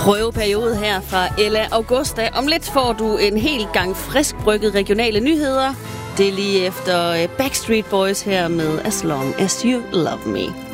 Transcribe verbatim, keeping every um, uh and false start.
Prøveperiode her fra Ella Augusta. Om lidt får du en hel gang friskbrygget regionale nyheder. Det er lige efter Backstreet Boys her med As Long As You Love Me.